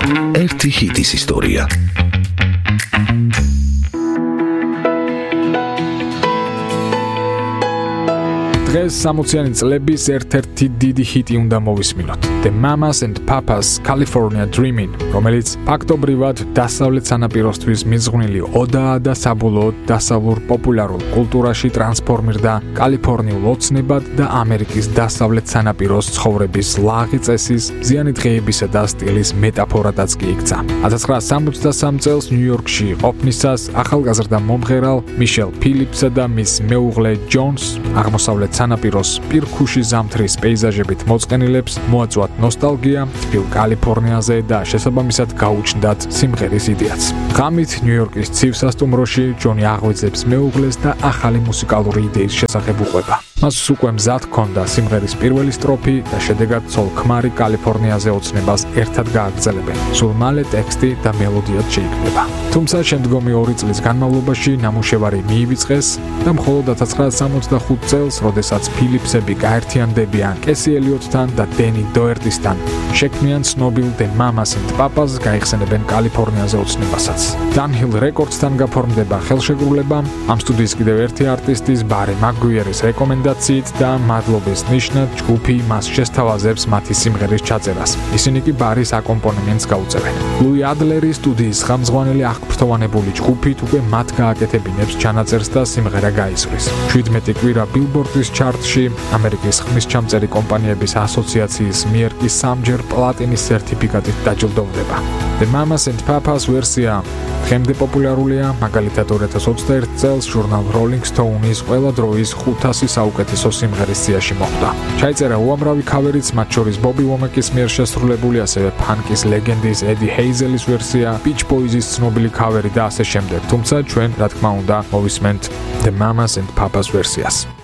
ერთი ჰიტის ისტორია. დღეს 60-იანი წლების ერთ-ერთი დიდი ჰიტი უნდა მოვისმინოთ. The Mamas and Papas California Dreamin', რომელიც ფაქტობრივად დასავლეთ სანაპიროსთვის მიზღვნილი ოდაა და საბოლოოდ დასავლურ პოპულარულ კულტურაში ტრანსფორმირდა კალიფორნიულ ოცნებად და ამერიკის დასავლეთ სანაპიროს ცხოვრების ლაღი წესის, მზიანი დღეებისა და სტილის მეტაფორადაც კი იქცა. 1963 წელს ნიუ-იორკში ყოფნისას ახალგაზრდა მომღერალ მიშელ ფილიპსა და მის მეუღლე ჯონს აღმოსავლეთ სანაპიროს პირქუში ზამთრის პეიზაჟებით მოწყენილებს მოაწვათ ნოსტალგია თბილ კალიფორნიაზე და შესაბამისად გაუჩნდათ სიმღერის იდეაც. ღამით ნიუ-იორკის ცივ სასტუმროში ჯონი აღვიძებს მეუღლეს და ახალი მუსიკალური იდეის შესახებ უყვება. მას უკვე მზად ჰქონდა სიმღერის პირველი სტროფი და შედეგად ცოლ-ქმარი კალიფორნიაზე ოცნებას ერთად გააგრძელებენ. სულ მალე ტექსტი და მელოდიაც შეიქმნება. თუმცა შემდგომი 2 წლის განმავლობაში ნამუშევარი მიივიწყეს და მხოლოდ 1965 წელს, როდესაც ფილიპსები გაერთიანდებიან კესი ელიოტთან და დენი დოერტისთან, შექმნიან ცნობილ The Mamas and Papas გაიხსენებენ კალიფორნიაზე ოცნებასაც. Dunhill Records-თან გაფორმდება ხელშეკრულება, ამ სტუდიის კიდევ ერთი არტისტის ბარი მაგვიერის რეკომენდაციით და მადლობის ნიშნად ჯგუფი მას შესთავაზებს მათი სიმღერის ჩაწერას. ისინი კი ბარის აკომპანემენტს გაუწევენ. ლუი ადლერი სტუდიის ხელმძღვანელი აღფრთოვანებული ჯგუფით უკვე მათ გააკეთებინებს ჩანაწერს და სიმღერა გაისვრის. 17 კვირა ბილბორდის ჩარტში ამერიკის ხმისჩამწერი კომპანიების ასოციაციის მიერ კი 3-ჯერ პლატინის სერტიფიკატით დაჯილდოვდება. The Mamas and Papas ვერსია დღემდე პოპულარულია, მაგალითად 2021 წელს ჟურნალ Rolling Stone-ის ყველა დროის 500 საუკეთესო სიმღერის სიაში მოხვდა. ჩაიწერა უამრავი ქავერიც, მათ შორის ბობი ვომეკის მიერ შესრულებული, ასევე ფანკის ლეგენდის ედი ჰეიზელის ვერსია, Beach Boys-ის ცნობილი ქავერი და ასე შემდეგ. თუმცა ჩვენ, რა თქმა უნდა, მოვისმენთ The Mamas and Papas ვერსიას.